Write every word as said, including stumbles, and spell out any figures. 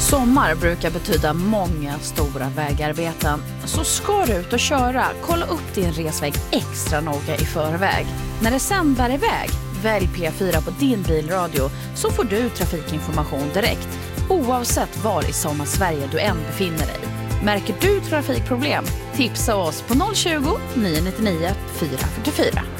Sommar brukar betyda många stora vägarbeten. Så ska du ut och köra, kolla upp din resväg extra noga i förväg. När det sen bär iväg, välj P fyra på din bilradio så får du trafikinformation direkt. Oavsett var i Sommarsverige du än befinner dig. Märker du trafikproblem? Tipsa oss på noll tjugo, nio nio nio, fyra fyra fyra.